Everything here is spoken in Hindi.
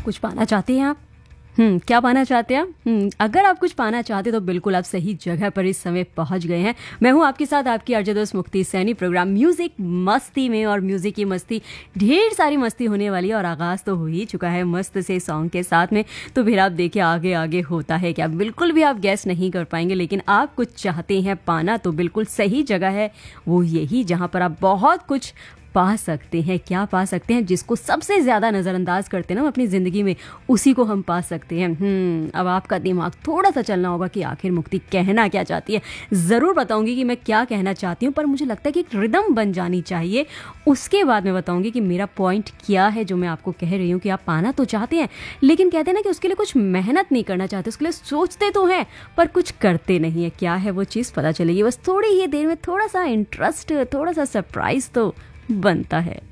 कुछ पाना चाहते हैं आप? क्या पाना चाहते हैं आप? अगर आप कुछ पाना चाहते तो बिल्कुल आप सही जगह पर इस समय पहुंच गए हैं। मैं हूं आपके साथ आपकी आरजे दोस्त मुक्ति सैनी, प्रोग्राम म्यूजिक मस्ती में। और म्यूजिक की मस्ती, ढेर सारी मस्ती होने वाली है और आगाज तो हो ही चुका है मस्त से सॉन्ग के साथ में। तो फिर आप देखिए आगे आगे होता है क्या, बिल्कुल भी आप गैस नहीं कर पाएंगे। लेकिन आप कुछ चाहते हैं पाना तो बिल्कुल सही जगह है वो यही, जहां पर आप बहुत कुछ पा सकते हैं। क्या पा सकते हैं? जिसको सबसे ज़्यादा नज़रअंदाज करते हैं ना अपनी ज़िंदगी में, उसी को हम पा सकते हैं। अब आपका दिमाग थोड़ा सा चलना होगा कि आखिर मुक्ति कहना क्या चाहती है। ज़रूर बताऊंगी कि मैं क्या कहना चाहती हूँ, पर मुझे लगता है कि एक रिदम बन जानी चाहिए। उसके बाद मैं बताऊंगी कि मेरा पॉइंट क्या है जो मैं आपको कह रही हूँ कि आप पाना तो चाहते हैं, लेकिन कहते हैं ना कि उसके लिए कुछ मेहनत नहीं करना चाहते। उसके लिए सोचते तो हैं पर कुछ करते नहीं है। क्या है वो चीज़, पता चलेगी बस थोड़ी ही देर में। थोड़ा सा इंटरेस्ट, थोड़ा सा सरप्राइज तो बनता है।